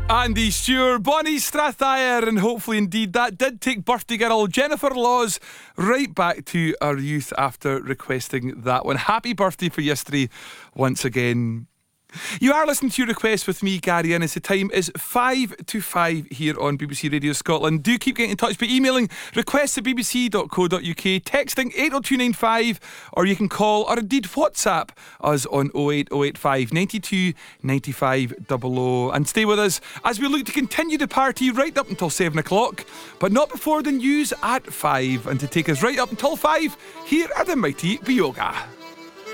Andy Stewart, Bonnie Strathair, and hopefully indeed that did take birthday girl Jennifer Laws right back to our youth after requesting that one. Happy birthday for yesterday once again. You are listening to your request with me, Gary Innes. The time is 5 to 5 here on BBC Radio Scotland. Do keep getting in touch by emailing requests@bbc.co.uk, texting 80295, or you can call or indeed WhatsApp us on 08085 92 95 00. And stay with us as we look to continue the party right up until 7 o'clock, but not before the news at 5. And to take us right up until 5, here are the mighty Bioga.